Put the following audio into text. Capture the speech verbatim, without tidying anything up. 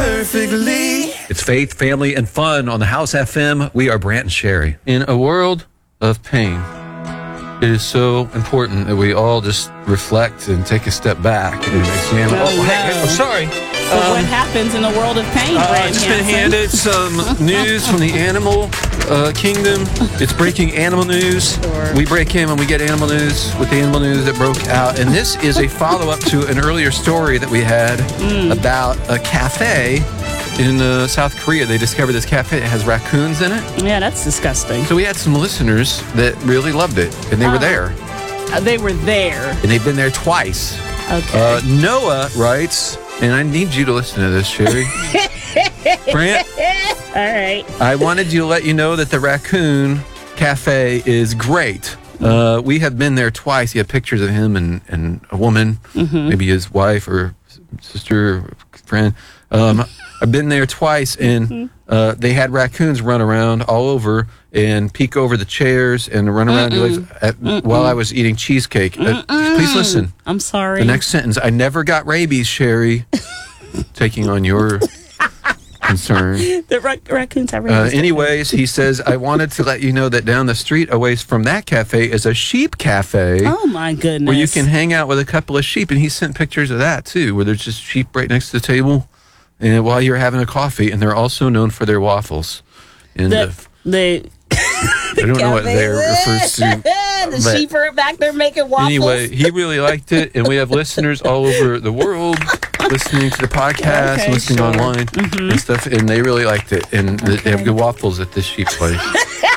perfectly. It's faith, family, and fun on the House F M. We are Brant and Sherry. In a world of pain, it is so important that we all just reflect and take a step back and examine. Oh, Oh, no. hey, hey, oh, sorry. But what happens in a world of pain, Uh, Brant I've just been Hansen? handed some news from the animal uh, kingdom. It's breaking animal news. Sure. We break in when we get animal news with the animal news that broke out. And this is a follow-up to an earlier story that we had Mm. about a cafe in uh, South Korea. They discovered this cafe that has raccoons in it. Yeah, that's disgusting. So we had some listeners that really loved it, and they were Oh. there. Uh, they were there. And they've been there twice. Okay. Uh, Noah writes, and I need you to listen to this, Sherry. Brant, All right. I wanted you to let you know that the Raccoon Cafe is great. Uh, we have been there twice. He had pictures of him and, and a woman, Mm-hmm. maybe his wife or sister or friend. Um, I've been there twice, and uh, they had raccoons run around all over and peek over the chairs and run around your legs at, while I was eating cheesecake. Uh, please listen. I'm sorry. The next sentence. I never got rabies, Sherry. Taking on your concern. the ra- raccoons have Uh, rabies. anyways, he says, I wanted to let you know that down the street away from that cafe is a sheep cafe Oh, my goodness. where you can hang out with a couple of sheep. And he sent pictures of that, too, where there's just sheep right next to the table and while you're having a coffee. And they're also known for their waffles. And The, uh, the, I don't know what they refers to. the but sheep are back there making waffles. Anyway, he really liked it. And we have listeners all over the world listening to the podcast, Okay, listening sure. online and stuff. And they really liked it. And they have good waffles at this sheep place.